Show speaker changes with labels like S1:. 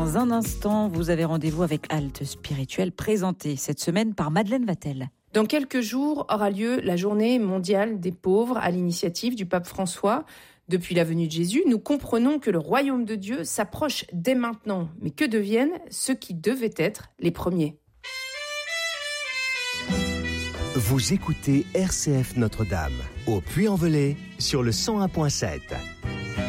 S1: Dans un instant, vous avez rendez-vous avec Halte Spirituelle, présentée cette semaine par Madeleine Vatel.
S2: Dans quelques jours aura lieu la journée mondiale des pauvres à l'initiative du pape François. Depuis la venue de Jésus, nous comprenons que le royaume de Dieu s'approche dès maintenant. Mais que deviennent ceux qui devaient être les premiers ?
S3: Vous écoutez RCF Notre-Dame, au Puy-en-Velay, sur le 101.7.